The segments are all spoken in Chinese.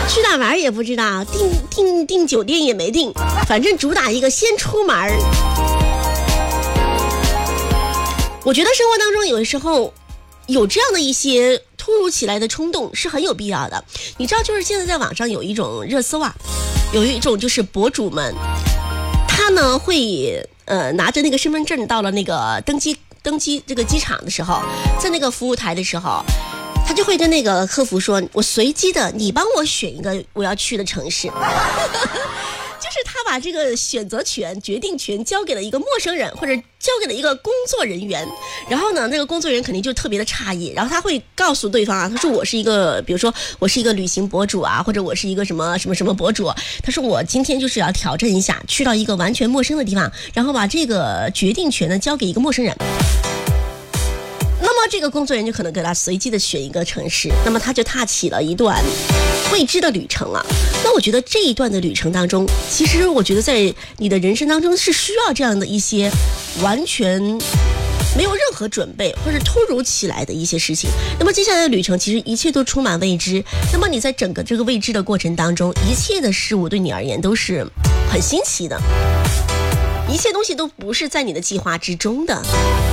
去哪玩也不知道，订酒店也没订，反正主打一个先出门。我觉得生活当中有的时候有这样的一些突如其来的冲动是很有必要的。你知道，就是现在在网上有一种热搜啊，有一种就是博主们，他呢会拿着那个身份证到了那个登机这个机场的时候，在那个服务台的时候，他就会跟那个客服说，我随机的你帮我选一个我要去的城市。就是他把这个选择权、决定权交给了一个陌生人，或者交给了一个工作人员。然后呢，那个工作人员肯定就特别的诧异，然后他会告诉对方啊，他说我是一个，比如说我是一个旅行博主啊，或者我是一个什么什么什么博主。他说我今天就是要挑战一下，去到一个完全陌生的地方，然后把这个决定权呢交给一个陌生人。那么这个工作人员就可能给他随机的选一个城市，那么他就踏起了一段未知的旅程啊。那我觉得这一段的旅程当中，其实我觉得在你的人生当中是需要这样的一些完全没有任何准备或者突如其来的一些事情。那么接下来的旅程其实一切都充满未知，那么你在整个这个未知的过程当中，一切的事物对你而言都是很新奇的，一切东西都不是在你的计划之中的。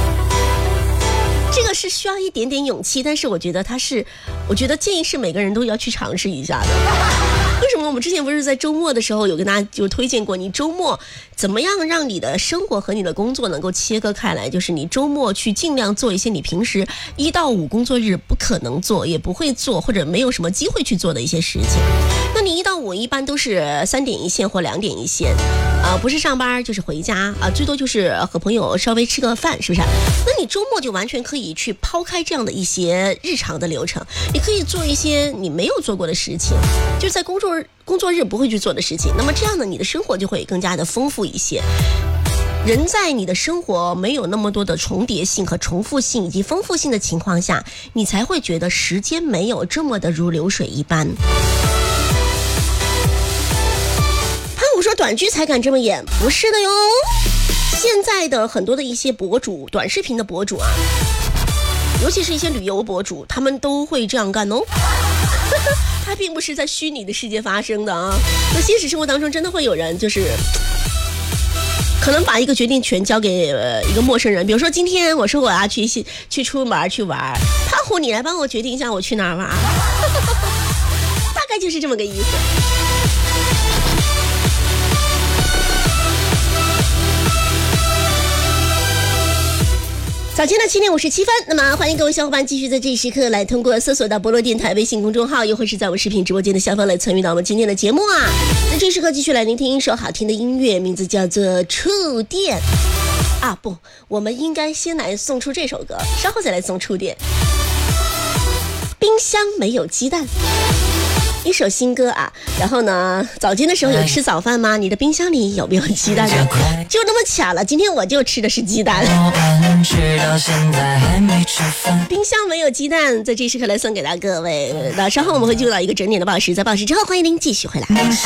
这个是需要一点点勇气，但是我觉得建议是每个人都要去尝试一下的。为什么我们之前不是在周末的时候有跟大家就推荐过，你周末怎么样让你的生活和你的工作能够切割开来，就是你周末去尽量做一些你平时1到5工作日不可能做也不会做或者没有什么机会去做的一些事情。那你1到5一般都是3点一线或2点一线，不是上班就是回家啊，最多就是和朋友稍微吃个饭，是不是？那你周末就完全可以去抛开这样的一些日常的流程，你可以做一些你没有做过的事情，就是在工作日不会去做的事情。那么这样呢，你的生活就会更加的丰富一些。人在你的生活没有那么多的重叠性和重复性以及丰富性的情况下，你才会觉得时间没有这么的如流水一般。潘虎说短剧才敢这么演，不是的哟。现在的很多的一些博主，短视频的博主啊，尤其是一些旅游博主，他们都会这样干哦。它并不是在虚拟的世界发生的啊，在现实生活当中真的会有人就是可能把一个决定权交给一个陌生人。比如说今天我说我要去出门去玩，潘虎你来帮我决定一下我去哪儿玩。大概就是这么个意思。早间的7点57分，那么欢迎各位小伙伴继续在这一时刻来通过搜索到菠萝电台微信公众号，又或是在我视频直播间的下方来参与到我们今天的节目啊。那这时刻继续来聆听一首好听的音乐，名字叫做《触电》啊，不，我们应该先来送出这首歌，稍后再来送触电。冰箱没有鸡蛋，一首新歌啊。然后呢，早间的时候有吃早饭吗？你的冰箱里有没有鸡蛋呢？就那么巧了，今天我就吃的是鸡蛋。冰箱没有鸡蛋，在这时刻来送给大各位。那稍后我们会进入到一个整点的报时，在报时之后欢迎您继续回来。